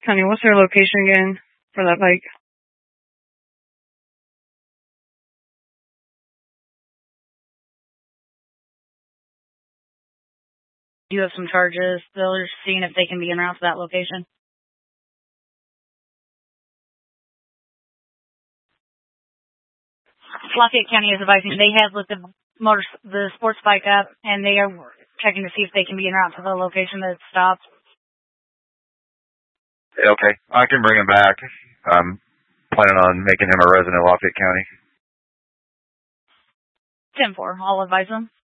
Connie, what's their location again for that bike? Do you have some charges? They're seeing if they can be en route to that location. Lafayette County is advising they have looked the sports bike up, and they are checking to see if they can be en route to the location that it stopped. Okay, I can bring him back. I'm planning on making him a resident of Lafayette County. 10-4, I'll advise them.